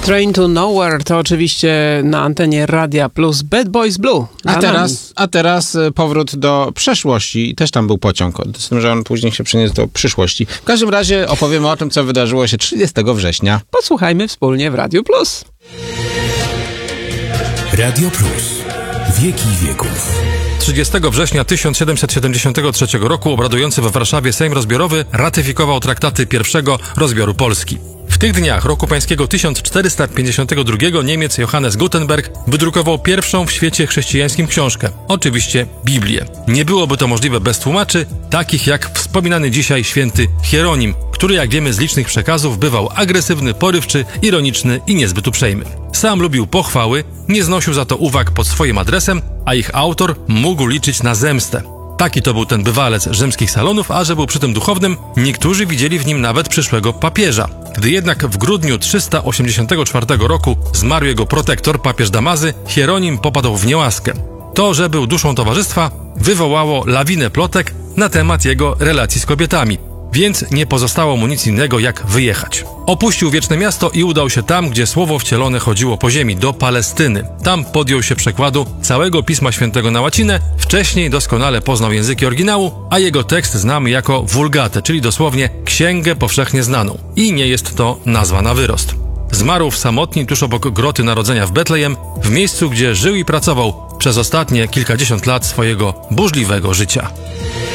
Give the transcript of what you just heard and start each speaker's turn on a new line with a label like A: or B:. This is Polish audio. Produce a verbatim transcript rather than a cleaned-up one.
A: Train to Nowhere to oczywiście na antenie Radia Plus Bad Boys Blue.
B: A teraz, a teraz powrót do przeszłości. Też tam był pociąg, z tym, że on później się przeniósł do przyszłości. W każdym razie opowiemy o tym, co wydarzyło się trzydziestego września.
A: Posłuchajmy wspólnie w Radiu Plus.
C: Radio Plus. Wieki wieków.
D: trzydziestego września tysiąc siedemset siedemdziesiątego trzeciego roku obradujący we Warszawie Sejm Rozbiorowy ratyfikował traktaty pierwszego rozbioru Polski. W tych dniach roku pańskiego tysiąc czterysta pięćdziesiątego drugiego Niemiec Johannes Gutenberg wydrukował pierwszą w świecie chrześcijańskim książkę, oczywiście Biblię. Nie byłoby to możliwe bez tłumaczy, takich jak wspominany dzisiaj święty Hieronim, który, jak wiemy z licznych przekazów, bywał agresywny, porywczy, ironiczny i niezbyt uprzejmy. Sam lubił pochwały, nie znosił za to uwag pod swoim adresem, a ich autor mógł liczyć na zemstę. Taki to był ten bywalec rzymskich salonów, a że był przy tym duchownym, niektórzy widzieli w nim nawet przyszłego papieża. Gdy jednak w grudniu trzysta osiemdziesiątego czwartego roku zmarł jego protektor, papież Damazy, Hieronim popadł w niełaskę. To, że był duszą towarzystwa, wywołało lawinę plotek na temat jego relacji z kobietami, więc nie pozostało mu nic innego jak wyjechać. Opuścił wieczne miasto i udał się tam, gdzie słowo wcielone chodziło po ziemi, do Palestyny. Tam podjął się przekładu całego Pisma Świętego na łacinę, wcześniej doskonale poznał języki oryginału, a jego tekst znamy jako Vulgatę, czyli dosłownie księgę powszechnie znaną. I nie jest to nazwa na wyrost. Zmarł w samotni tuż obok groty Narodzenia w Betlejem, w miejscu, gdzie żył i pracował przez ostatnie kilkadziesiąt lat swojego burzliwego życia.